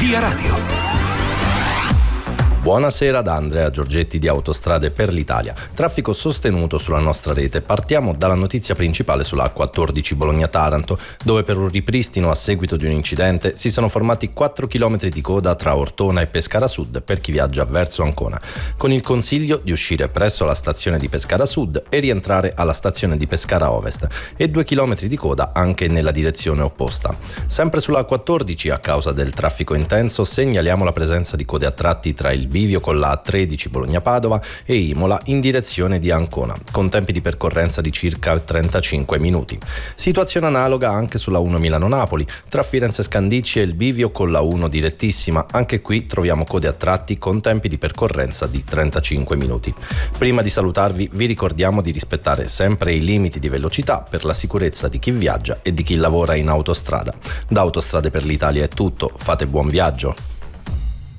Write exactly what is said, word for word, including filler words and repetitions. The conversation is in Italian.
Via Radio. Buonasera da Andrea Giorgetti di Autostrade per l'Italia. Traffico sostenuto sulla nostra rete. Partiamo dalla notizia principale sulla A quattordici Bologna-Taranto, dove per un ripristino a seguito di un incidente si sono formati quattro chilometri di coda tra Ortona e Pescara Sud per chi viaggia verso Ancona, con il consiglio di uscire presso la stazione di Pescara Sud e rientrare alla stazione di Pescara Ovest, e due chilometri di coda anche nella direzione opposta. Sempre sulla A quattordici, a causa del traffico intenso, segnaliamo la presenza di code a tratti tra il bivio con la A tredici Bologna-Padova e Imola in direzione di Ancona, con tempi di percorrenza di circa trentacinque minuti. Situazione analoga anche sulla uno Milano-Napoli, tra Firenze Scandicci e il bivio con la uno direttissima. Anche qui troviamo code a tratti con tempi di percorrenza di trentacinque minuti. Prima di salutarvi vi ricordiamo di rispettare sempre i limiti di velocità per la sicurezza di chi viaggia e di chi lavora in autostrada. Da Autostrade per l'Italia è tutto, fate buon viaggio.